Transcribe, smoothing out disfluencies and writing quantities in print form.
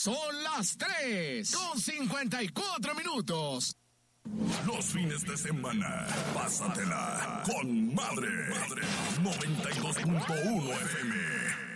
Son las 3:54. Los fines de semana, pásatela con madre. 92.1 FM.